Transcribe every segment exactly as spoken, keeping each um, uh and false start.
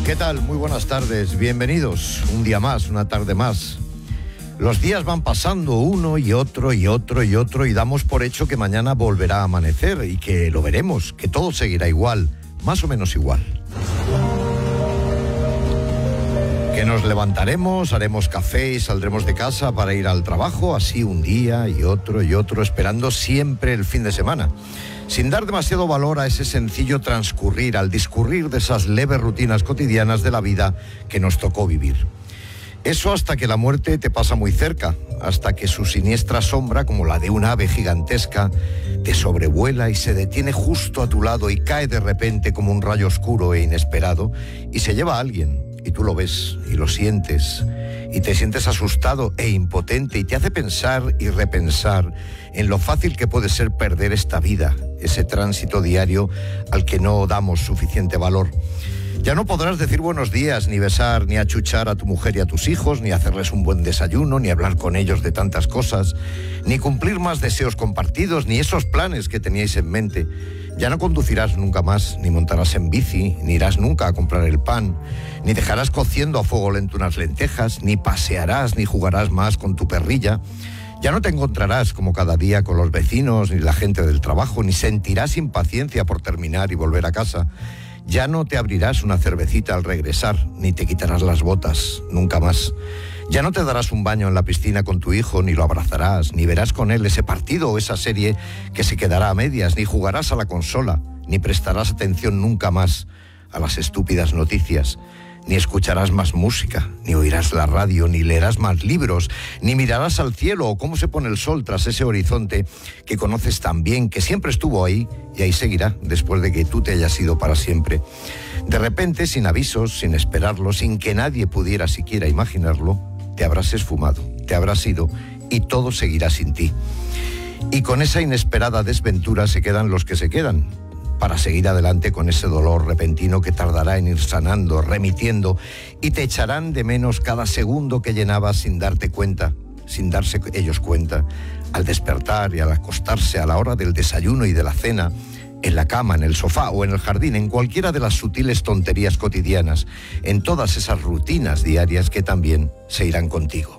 ¿Qué tal? Muy buenas tardes, bienvenidos. Un día más, una tarde más. Los días van pasando uno y otro y otro y otro y damos por hecho que mañana volverá a amanecer y que lo veremos, que todo seguirá igual, más o menos igual. Que nos levantaremos, haremos café y saldremos de casa para ir al trabajo, así un día y otro y otro, esperando siempre el fin de semana, sin dar demasiado valor a ese sencillo transcurrir, al discurrir de esas leves rutinas cotidianas de la vida que nos tocó vivir. Eso hasta que la muerte te pasa muy cerca, hasta que su siniestra sombra, como la de un ave gigantesca, te sobrevuela y se detiene justo a tu lado y cae de repente como un rayo oscuro e inesperado y se lleva a alguien. Y tú lo ves y lo sientes y te sientes asustado e impotente y te hace pensar y repensar en lo fácil que puede ser perder esta vida, ese tránsito diario al que no damos suficiente valor. Ya no podrás decir buenos días, ni besar, ni achuchar a tu mujer y a tus hijos, ni hacerles un buen desayuno, ni hablar con ellos de tantas cosas, ni cumplir más deseos compartidos, ni esos planes que teníais en mente. Ya no conducirás nunca más, ni montarás en bici, ni irás nunca a comprar el pan, ni dejarás cociendo a fuego lento unas lentejas, ni pasearás, ni jugarás más con tu perrilla. Ya no te encontrarás como cada día con los vecinos, ni la gente del trabajo, ni sentirás impaciencia por terminar y volver a casa. Ya no te abrirás una cervecita al regresar, ni te quitarás las botas, nunca más. Ya no te darás un baño en la piscina con tu hijo, ni lo abrazarás, ni verás con él ese partido o esa serie que se quedará a medias, ni jugarás a la consola, ni prestarás atención nunca más a las estúpidas noticias, ni escucharás más música, ni oirás la radio, ni leerás más libros, ni mirarás al cielo o cómo se pone el sol tras ese horizonte que conoces tan bien, que siempre estuvo ahí y ahí seguirá después de que tú te hayas ido para siempre. De repente, sin avisos, sin esperarlo, sin que nadie pudiera siquiera imaginarlo, te habrás esfumado, te habrás ido y todo seguirá sin ti. Y con esa inesperada desventura se quedan los que se quedan, para seguir adelante con ese dolor repentino que tardará en ir sanando, remitiendo, y te echarán de menos cada segundo que llenabas sin darte cuenta, sin darse ellos cuenta, al despertar y al acostarse, a la hora del desayuno y de la cena, en la cama, en el sofá o en el jardín, en cualquiera de las sutiles tonterías cotidianas, en todas esas rutinas diarias que también se irán contigo.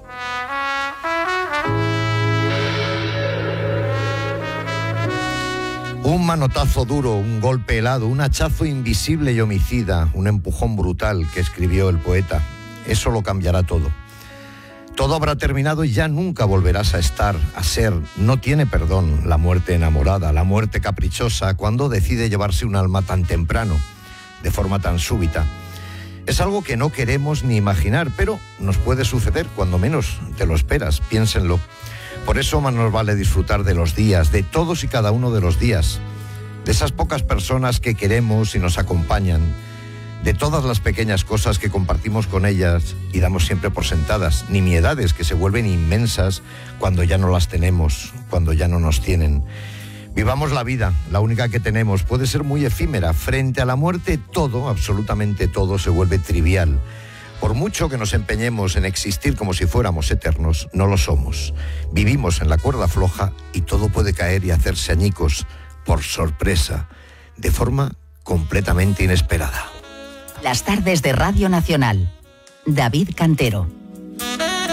Un manotazo duro, un golpe helado, un hachazo invisible y homicida, un empujón brutal que escribió el poeta. Eso lo cambiará todo. Todo habrá terminado y ya nunca volverás a estar, a ser. No tiene perdón la muerte enamorada, la muerte caprichosa, cuando decide llevarse un alma tan temprano, de forma tan súbita. Es algo que no queremos ni imaginar, pero nos puede suceder cuando menos te lo esperas, piénsenlo. Por eso más nos vale disfrutar de los días, de todos y cada uno de los días, de esas pocas personas que queremos y nos acompañan, de todas las pequeñas cosas que compartimos con ellas y damos siempre por sentadas, nimiedades que se vuelven inmensas cuando ya no las tenemos, cuando ya no nos tienen. Vivamos la vida, la única que tenemos, puede ser muy efímera. Frente a la muerte todo, absolutamente todo, se vuelve trivial. Por mucho que nos empeñemos en existir como si fuéramos eternos, no lo somos. Vivimos en la cuerda floja y todo puede caer y hacerse añicos, por sorpresa, de forma completamente inesperada. Las tardes de Radio Nacional. David Cantero.